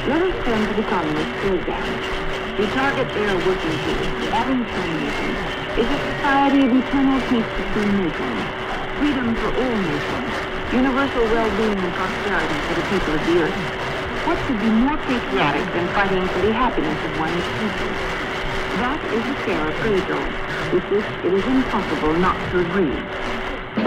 Let us turn to the communists for example. We target their working tools. The Adams Communism is a society of eternal peace between nations, freedom for all nations, universal well-being and prosperity for the people of the earth. What could be more patriotic than fighting for the happiness of one's people? That is a fair appraisal, with which it is impossible not to agree.